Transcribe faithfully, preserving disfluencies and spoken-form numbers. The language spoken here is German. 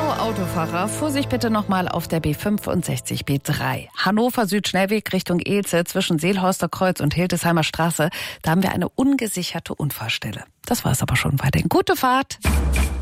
Autofahrer, Vorsicht bitte nochmal auf der B fünfundsechzig B drei. Hannover Südschnellweg Richtung Elze zwischen Seelhorster Kreuz und Hildesheimer Straße. Da haben wir eine ungesicherte Unfallstelle. Das war's aber schon. Weiterhin gute Fahrt.